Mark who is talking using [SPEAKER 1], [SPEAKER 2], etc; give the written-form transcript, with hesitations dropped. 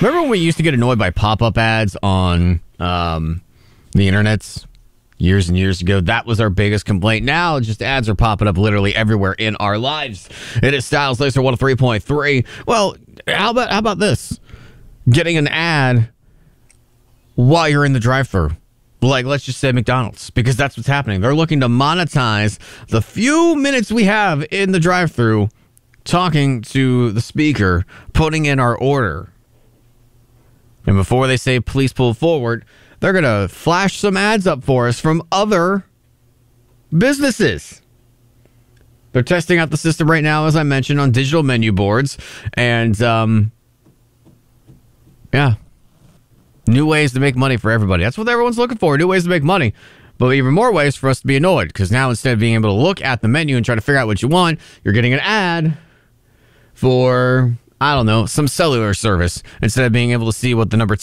[SPEAKER 1] Remember when we used to get annoyed by pop-up ads on the internets years and years ago? That was our biggest complaint. Now, just ads are popping up literally everywhere in our lives. It is Styles Laser 103.3. Well, how about this? Getting an ad while you're in the drive-thru. Like, let's just say McDonald's, because that's what's happening. They're looking to monetize the few minutes we have in the drive-thru talking to the speaker, putting in our order. And before they say, please pull forward, they're going to flash some ads up for us from other businesses. They're testing out the system right now, as I mentioned, on digital menu boards. And, yeah. New ways to make money for everybody. That's what everyone's looking for, new ways to make money. But even more ways for us to be annoyed, because now instead of being able to look at the menu and try to figure out what you want, you're getting an ad for, I don't know, some cellular service instead of being able to see what the number